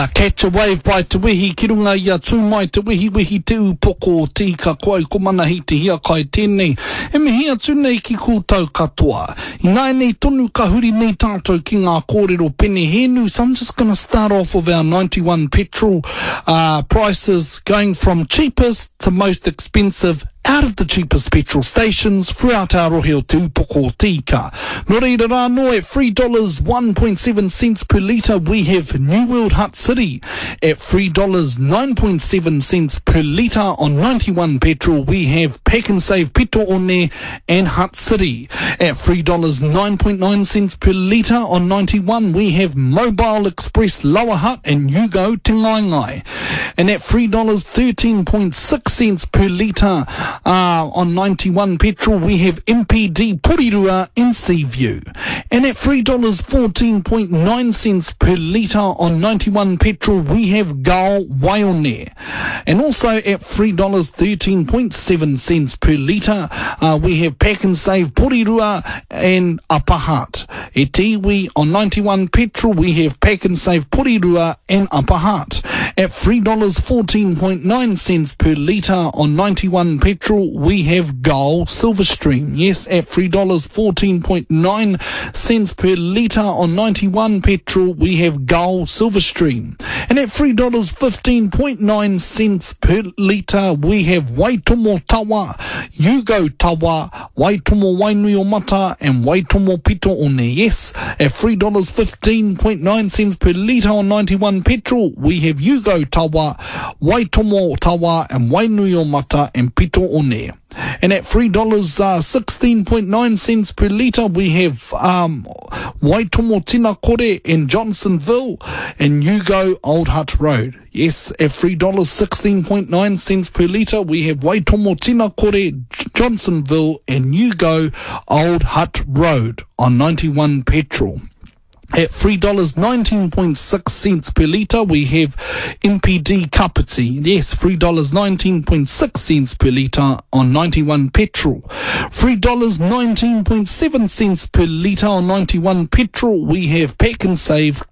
Catch a wave by Te Wehi, ki runga ia tū mai Te Wehi Wehi te upoko tika koe ko mana hi te hia kai tēnei. E me hia tūnei ki kūtau katoa. I ngai nei tonu ka huri nei tātou ki ngā kōrero pene henu. So I'm just going to start off with our 91 petrol prices going from cheapest to most expensive out of the cheapest petrol stations throughout our rohe o te upoko tika. No reira rā no, at $3.01.7 per litre we have New World Hutt City. At $3.09.7 per litre on 91 petrol we have Pack and Save Pito One and Hutt City. At $3.09.9 per litre on 91 we have Mobile Express Lower Hutt and Yugo Te Ngaingai. And at $3.13.6 per litre on 91 petrol we have MPD Porirua and Seaview. And at $3.14.9 per litre on 91 petrol we have Gao Waione. And also at $3.13.7 per litre we have Pack and Save Porirua and Upper Hutt. At Tiwi on 91 petrol we have Pack and Save Porirua and Upper Hutt. At $3.14.9 per litre on 91 petrol we have Gull Silverstream. Yes, at $3.14.9 per litre on 91 petrol we have Gull Silverstream. And at $3.15.9 per litre we have Waitomo Tawa, Yugo Tawa, Waitomo Wainui o Mata and Waitomo Pito One. Yes, at $3.15.9 per litre on 91 petrol we have Yugo Tawa, Waitomo Tawa and Wainui o Mata and Pito One. And at $3.16.9 per litre we have Waitomo Tina Kore in Johnsonville and Yugo Old Hutt Road. Yes, at $3.16.9 per litre we have Waitomo Tina Kore, Johnsonville and Yugo Old Hutt Road on 91 petrol. At $3.19.6 per litre we have MPD Kapiti. Yes, $3.19.6 per litre on 91 petrol. $3.19.7 per litre on 91 petrol we have Pack and Save